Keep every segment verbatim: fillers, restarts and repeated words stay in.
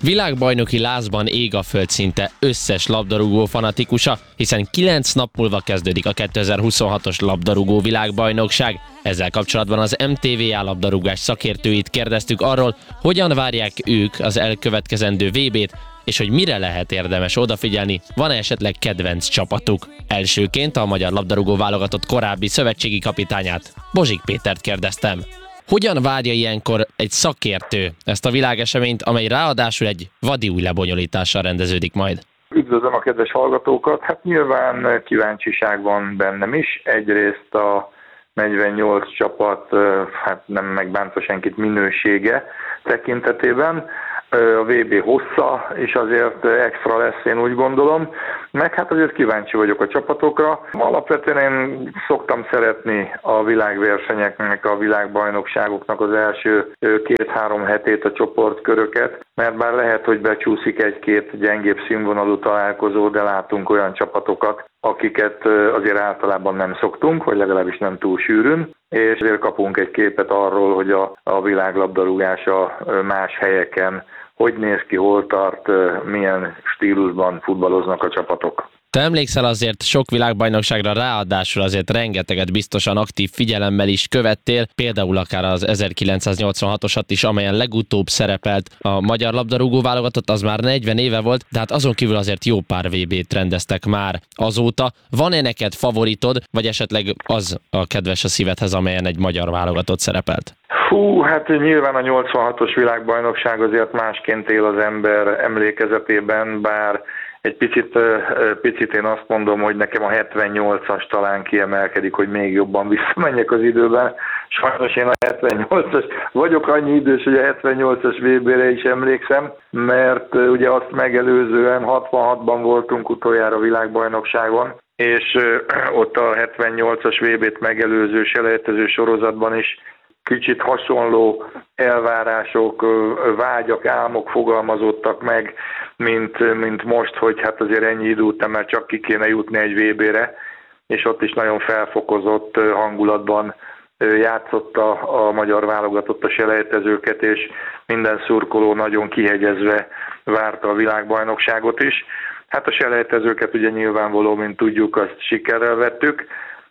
Világbajnoki lázban ég a föld szinte összes labdarúgó fanatikusa, hiszen kilenc nap múlva kezdődik a kétezer-huszonhatos labdarúgó világbajnokság. Ezzel kapcsolatban az em té vé á labdarúgás szakértőit kérdeztük arról, hogyan várják ők az elkövetkezendő vé bét, és hogy mire lehet érdemes odafigyelni, van-e esetleg kedvenc csapatuk. Elsőként a magyar labdarúgó válogatott korábbi szövetségi kapitányát, Bozsik Pétert kérdeztem. Hogyan várja ilyenkor egy szakértő ezt a világeseményt, amely ráadásul egy vadi új lebonyolítással rendeződik majd? Üdvözlöm a kedves hallgatókat! Hát nyilván kíváncsiság van bennem is. Egyrészt a negyvennyolc csapat, hát nem megbántva senkit minősége tekintetében. A vé bé hossza is azért extra lesz, én úgy gondolom, meg hát azért kíváncsi vagyok a csapatokra. Alapvetően én szoktam szeretni a világversenyeknek, a világbajnokságoknak az első két-három hetét, a csoportköröket, mert bár lehet, hogy becsúszik egy-két gyengébb színvonalú találkozó, de látunk olyan csapatokat, akiket azért általában nem szoktunk, vagy legalábbis nem túl sűrűn, és azért kapunk egy képet arról, hogy a, a világlabdarúgása más helyeken hogy néz ki, hol tart, milyen stílusban futballoznak a csapatok. Te emlékszel azért sok világbajnokságra, ráadásul azért rengeteget biztosan aktív figyelemmel is követtél, például akár az ezerkilencszáznyolcvanhatosat is, amelyen legutóbb szerepelt a magyar labdarúgó válogatott, az már negyven éve volt, de hát azon kívül azért jó pár vé bét rendeztek már azóta. Van-e neked favoritod, vagy esetleg az a kedves a szívedhez, amelyen egy magyar válogatott szerepelt? Hú, hát nyilván a nyolcvanhatos világbajnokság azért másként él az ember emlékezetében, bár egy picit, picit én azt mondom, hogy nekem a hetvennyolcas talán kiemelkedik, hogy még jobban visszamenjek az időben. Sajnos én a hetvennyolcas vagyok annyi idős, hogy a hetvennyolcas vé bére is emlékszem, mert ugye azt megelőzően hatvanhatban voltunk utoljára világbajnokságon, és ott a hetvennyolcas vé bét megelőző selejtező sorozatban is kicsit hasonló elvárások, vágyak, álmok fogalmazottak meg, mint, mint most, hogy hát azért ennyi idő után már csak ki kéne jutni egy vé bére, és ott is nagyon felfokozott hangulatban játszotta a magyar válogatott a selejtezőket, és minden szurkoló nagyon kihegyezve várta a világbajnokságot is. Hát a selejtezőket ugye nyilvánvaló, mint tudjuk, azt sikerrel vettük.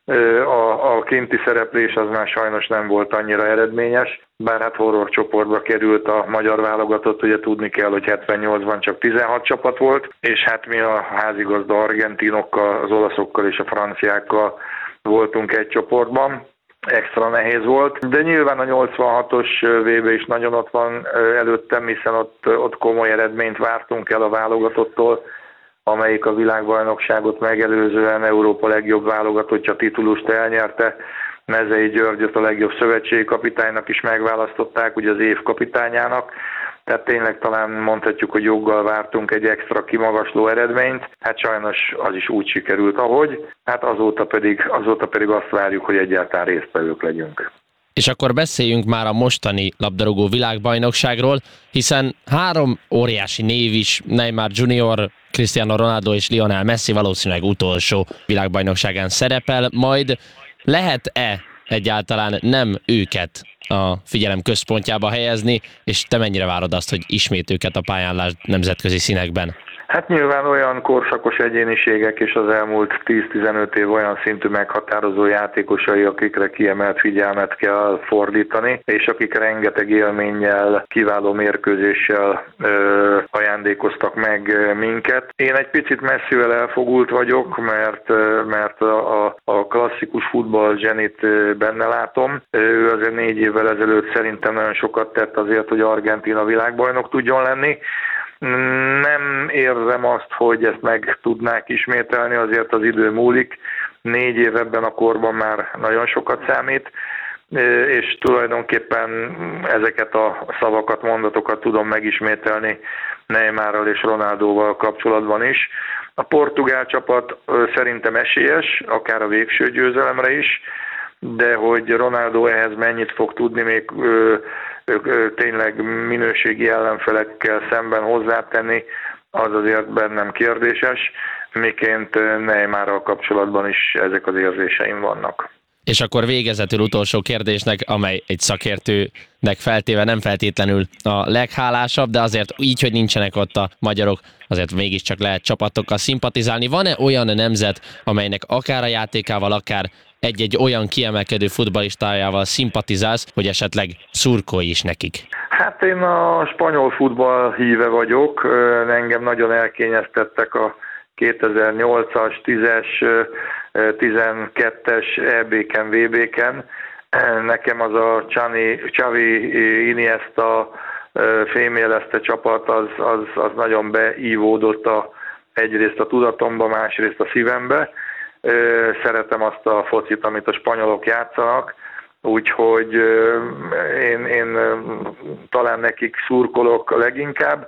A, a kinti szereplés az már sajnos nem volt annyira eredményes, bár hát horror csoportba került a magyar válogatott, ugye tudni kell, hogy hetvennyolcban csak tizenhat csapat volt, és hát mi a házigazda argentinokkal, az olaszokkal és a franciákkal voltunk egy csoportban. Extra nehéz volt, de nyilván a nyolcvanhatos vé bé is nagyon ott van előttem, hiszen ott, ott komoly eredményt vártunk el a válogatottól, amelyik a világbajnokságot megelőzően Európa legjobb válogatottja titulust elnyerte. Mezei Györgyöt a legjobb szövetségi kapitánynak is megválasztották, ugye az év kapitányának. Tehát tényleg talán mondhatjuk, hogy joggal vártunk egy extra kimagasló eredményt. Hát sajnos az is úgy sikerült, ahogy. Hát azóta pedig, azóta pedig azt várjuk, hogy egyáltalán résztvevők legyünk. És akkor beszéljünk már a mostani labdarúgó világbajnokságról, hiszen három óriási név is, Neymar junior, Cristiano Ronaldo és Lionel Messi valószínűleg utolsó világbajnokságán szerepel, majd lehet-e egyáltalán nem őket a figyelem központjába helyezni, és te mennyire várod azt, hogy ismét őket a pályán lásd nemzetközi színekben? Hát nyilván olyan korszakos egyéniségek és az elmúlt tíz-tizenöt év olyan szintű meghatározó játékosai, akikre kiemelt figyelmet kell fordítani, és akik rengeteg élménnyel, kiváló mérkőzéssel ö, ajándékoztak meg minket. Én egy picit messzivel elfogult vagyok, mert, mert a, a, a klasszikus futball zsenit benne látom. Ő azért négy évvel ezelőtt szerintem nagyon sokat tett azért, hogy Argentína világbajnok tudjon lenni. Nem érzem azt, hogy ezt meg tudnák ismételni, azért az idő múlik. Négy év ebben a korban már nagyon sokat számít, és tulajdonképpen ezeket a szavakat, mondatokat tudom megismételni Neymarral és Ronaldóval kapcsolatban is. A portugál csapat szerintem esélyes, akár a végső győzelemre is, de hogy Ronaldo ehhez mennyit fog tudni még ö, ö, ö, tényleg minőségi ellenfelekkel szemben hozzátenni, az azért bennem kérdéses, miként Neymarral kapcsolatban is ezek az érzéseim vannak. És akkor végezetül utolsó kérdésnek, amely egy szakértőnek feltéve nem feltétlenül a leghálásabb, de azért így, hogy nincsenek ott a magyarok, azért mégiscsak lehet csapatokkal szimpatizálni. Van-e olyan nemzet, amelynek akár a játékával, akár egy-egy olyan kiemelkedő futballistájával szimpatizálsz, hogy esetleg szurkolj is nekik? Hát én a spanyol futball híve vagyok, engem nagyon elkényeztettek a kétezer-nyolcas, tízes, tizenkettes é bé-ken, vé bé-ken. Nekem az a Xavi, Xavi Iniesta fémjelezte csapat, az, az, az nagyon beívódott a, egyrészt a tudatomba, másrészt a szívembe. Szeretem azt a focit, amit a spanyolok játszanak, úgyhogy én, én talán nekik szurkolok leginkább.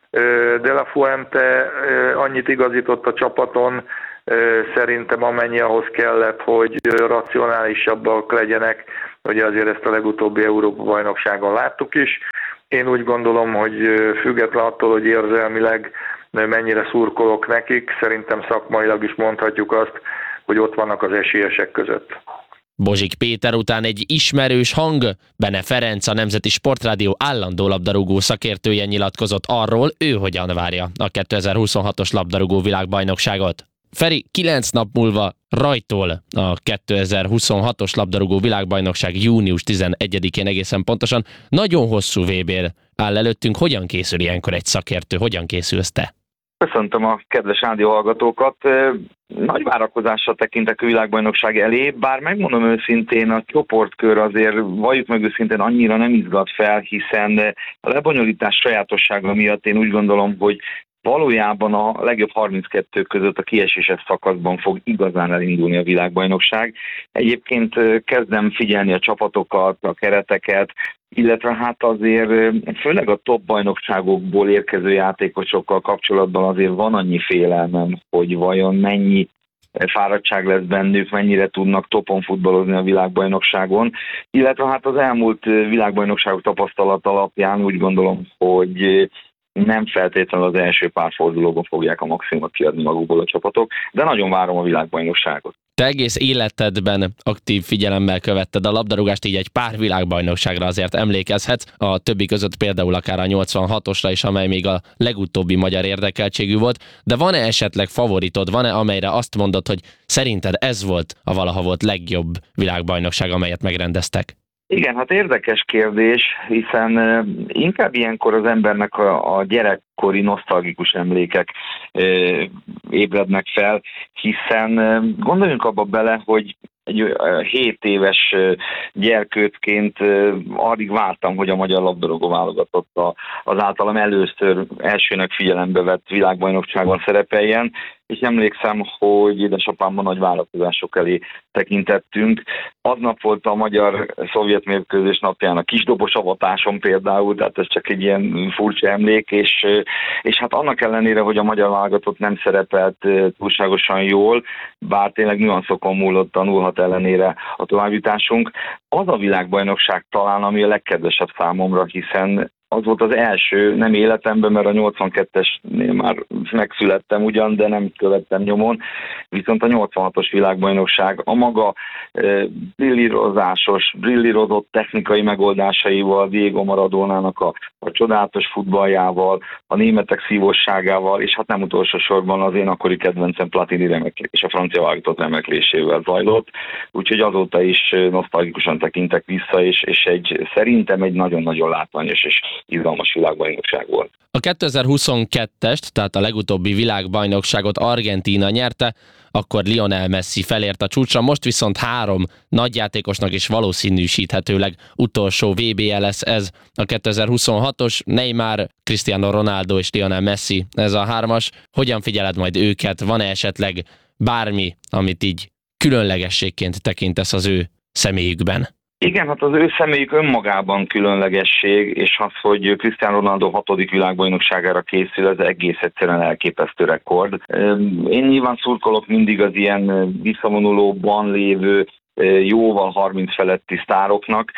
De La Fuente annyit igazított a csapaton, szerintem amennyi ahhoz kellett, hogy racionálisabbak legyenek, ugye azért ezt a legutóbbi Európa-bajnokságon láttuk is. Én úgy gondolom, hogy független attól, hogy érzelmileg mennyire szurkolok nekik, szerintem szakmailag is mondhatjuk azt, hogy ott vannak az esélyesek között. Bozsik Péter után egy ismerős hang, Bene Ferenc, a Nemzeti Sportrádió állandó labdarúgó szakértője nyilatkozott arról, ő hogyan várja a kétezer-huszonhatos labdarúgó világbajnokságot. Feri, kilenc nap múlva rajtól a kétezer-huszonhatos labdarúgó világbajnokság június tizenegyedikén egészen pontosan nagyon hosszú vé bé áll előttünk. Hogyan készül ilyenkor egy szakértő? Hogyan készülsz te? Köszöntöm a kedves rádióhallgatókat. Nagy várakozással tekintek a világbajnokság elé, bár megmondom őszintén, a csoportkör azért, valljuk meg őszintén, annyira nem izgat fel, hiszen a lebonyolítás sajátossága miatt én úgy gondolom, hogy valójában a legjobb harminckettő között a kieséses szakaszban fog igazán elindulni a világbajnokság. Egyébként kezdem figyelni a csapatokat, a kereteket, illetve hát azért főleg a top bajnokságokból érkező játékosokkal kapcsolatban azért van annyi félelmem, hogy vajon mennyi fáradtság lesz bennük, mennyire tudnak topon futballozni a világbajnokságon, illetve hát az elmúlt világbajnokságok tapasztalat alapján úgy gondolom, hogy nem feltétlenül az első pár fordulóban fogják a maximumot kiadni magukból a csapatok, de nagyon várom a világbajnokságot. Te egész életedben aktív figyelemmel követted a labdarúgást, így egy pár világbajnokságra azért emlékezhetsz, a többi között például akár a nyolcvanhatosra is, amely még a legutóbbi magyar érdekeltségű volt, de van-e esetleg favoritod, van-e amelyre azt mondod, hogy szerinted ez volt a valaha volt legjobb világbajnokság, amelyet megrendeztek? Igen, hát érdekes kérdés, hiszen inkább ilyenkor az embernek a, a gyerekkori nosztalgikus emlékek e, ébrednek fel, hiszen gondoljunk abba bele, hogy egy hét éves gyerkőcként addig vártam, hogy a magyar labdarúgó válogatott az általam először elsőnek figyelembe vett világbajnokságon szerepeljen, és emlékszem, hogy édesapámban nagy várakozások elé tekintettünk. Aznap volt a magyar-szovjet mérkőzés napján a kisdobos avatáson például, tehát ez csak egy ilyen furcsa emlék, és, és hát annak ellenére, hogy a magyar válogatott nem szerepelt túlságosan jól, bár tényleg nüanszokon múlott a nulla hat ellenére a továbbjutásunk, az a világbajnokság talán, ami a legkedvesebb számomra, hiszen az volt az első, nem életemben, mert a nyolcvankettesnél már megszülettem ugyan, de nem követtem nyomon, viszont a nyolcvanhatos világbajnokság a maga e, brillírozásos, brillírozott technikai megoldásaival, Diego Maradónának a, a csodálatos futballjával, a németek szívosságával, és hát nem utolsó sorban az én akkori kedvencem Platini remeklés, és a francia válogatott remeklésével zajlott, úgyhogy azóta is nosztalgikusan tekintek vissza, és, és egy, szerintem egy nagyon-nagyon látványos és izgalmas világbajnokság volt. A kétezer-huszonkettest, tehát a legutóbbi világbajnokságot Argentína nyerte, akkor Lionel Messi felért a csúcsra, most viszont három nagyjátékosnak is valószínűsíthetőleg utolsó vé bé lesz ez a kétezer-huszonhatos, Neymar, Cristiano Ronaldo és Lionel Messi, ez a hármas. Hogyan figyeled majd őket? Van-e esetleg bármi, amit így különlegességként tekintesz az ő személyükben? Igen, hát az ő személyük önmagában különlegesség, és az, hogy Cristiano Ronaldo hatodik világbajnokságára készül, ez egész egyszerűen elképesztő rekord. Én nyilván szurkolok mindig az ilyen visszavonulóban lévő, jóval harminc feletti sztároknak,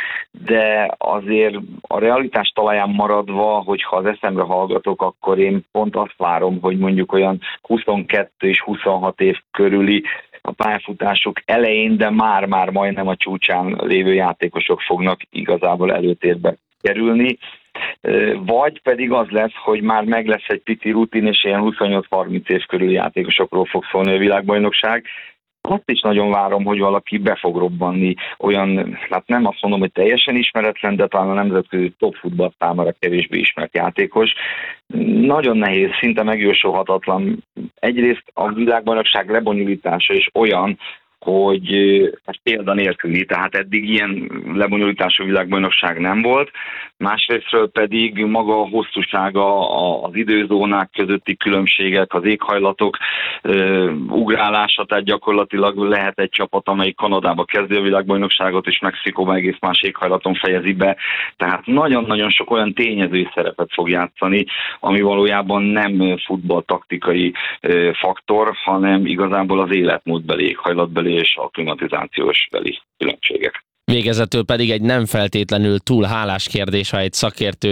de azért a realitás talaján maradva, hogyha az eszemre hallgatok, akkor én pont azt várom, hogy mondjuk olyan huszonkettő és huszonhat év körüli a pályafutásuk elején, de már-már majdnem a csúcsán lévő játékosok fognak igazából előtérbe kerülni. Vagy pedig az lesz, hogy már meg lesz egy pici rutin, és ilyen huszonnyolc-harminc év körüli játékosokról fog szólni a világbajnokság. Azt is nagyon várom, hogy valaki be fog robbanni olyan, hát nem azt mondom, hogy teljesen ismeretlen, de talán a nemzetközi top futball számára kevésbé ismert játékos. Nagyon nehéz, szinte megjósolhatatlan. Egyrészt a világbajnokság lebonyolítása is olyan, hogy ez példa nélküli, tehát eddig ilyen lebonyolítású világbajnokság nem volt. Másrésztről pedig maga a hosszúsága, az időzónák közötti különbségek, az éghajlatok ö, ugrálása, tehát gyakorlatilag lehet egy csapat, amelyik Kanadába kezdi a világbajnokságot, és Mexikóban egész más éghajlaton fejezi be. Tehát nagyon-nagyon sok olyan tényező szerepet fog játszani, ami valójában nem futballtaktikai ö, faktor, hanem igazából az életmódbeli, éghajlatbeli és akklimatizációs beli különbségek. Végezetül pedig egy nem feltétlenül túl hálás kérdés, ha egy szakértő